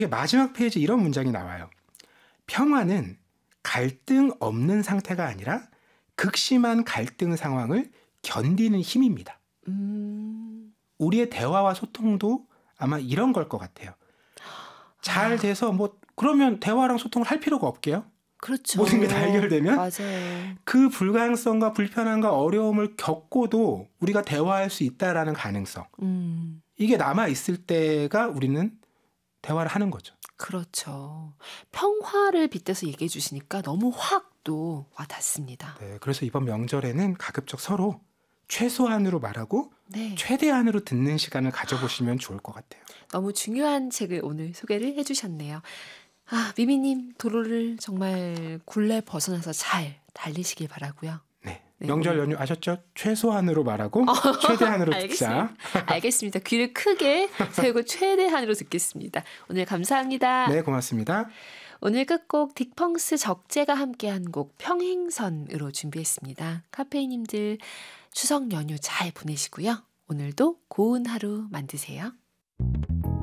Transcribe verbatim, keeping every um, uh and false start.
마지막 페이지 이런 문장이 나와요. 평화는 갈등 없는 상태가 아니라 극심한 갈등 상황을 견디는 힘입니다. 음. 우리의 대화와 소통도 아마 이런 걸 것 같아요. 잘 돼서 뭐 그러면 대화랑 소통을 할 필요가 없게요. 그렇죠. 모든 게 다 해결되면 맞아요. 그 불가능성과 불편함과 어려움을 겪고도 우리가 대화할 수 있다라는 가능성. 음. 이게 남아 있을 때가 우리는 대화를 하는 거죠. 그렇죠. 평화를 빗대서 얘기해 주시니까 너무 확 또 와닿습니다. 네, 그래서 이번 명절에는 가급적 서로 최소한으로 말하고 네. 최대한으로 듣는 시간을 가져보시면 좋을 것 같아요. 너무 중요한 책을 오늘 소개를 해주셨네요. 아, 미미님 도로를 정말 굴레 벗어나서 잘 달리시길 바라고요. 네, 네, 명절 오늘. 연휴 아셨죠? 최소한으로 말하고 최대한으로 듣자. 알겠습니다. 알겠습니다. 귀를 크게 세우고 최대한으로 듣겠습니다. 오늘 감사합니다. 네, 고맙습니다. 오늘 끝곡 딕펑스 적재가 함께한 곡 평행선으로 준비했습니다. 카페이님들 추석 연휴 잘 보내시고요. 오늘도 고운 하루 만드세요.